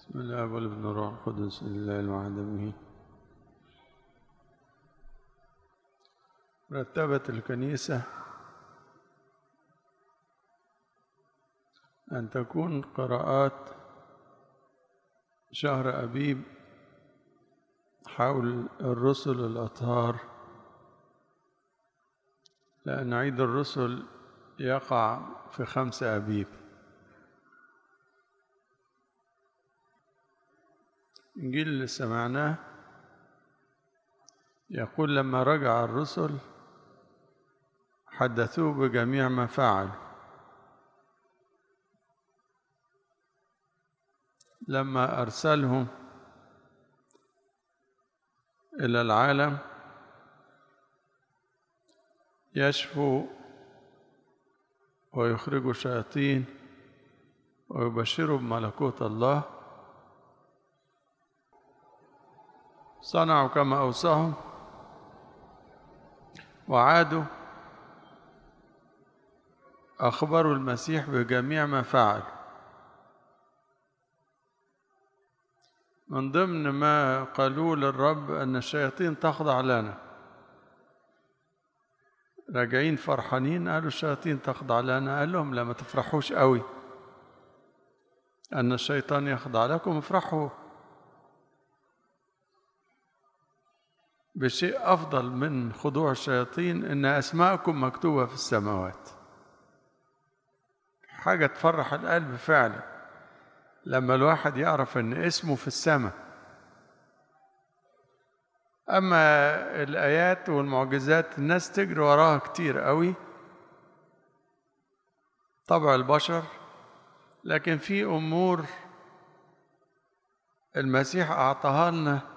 بسم الله والابن والروح القدس لله الواحد امين. رتبت الكنيسة أن تكون قراءات شهر أبيب حول الرسل الأطهار، لأن عيد الرسل يقع في 5 أبيب. الإنجيل اللي سمعناه يقول لما رجع الرسل حدثوه بجميع ما فعلوا. لما أرسلهم إلى العالم يشفوا ويخرجوا شياطين ويبشروا بملكوت الله، صنعوا كما أوصاهم وعادوا أخبروا المسيح بجميع ما فعل. من ضمن ما قالوا للرب أن الشياطين تخضع لنا، راجعين فرحانين قالوا الشياطين تخضع لنا. قال لهم لا، ما تفرحوش قوي أن الشيطان يخضع لكم، افرحوا بشيء أفضل من خضوع الشياطين، إن أسماءكم مكتوبة في السماوات. حاجة تفرح القلب فعلا لما الواحد يعرف إن اسمه في السماء. أما الآيات والمعجزات الناس تجري وراها كتير قوي، طبع البشر، لكن في أمور المسيح أعطاها لنا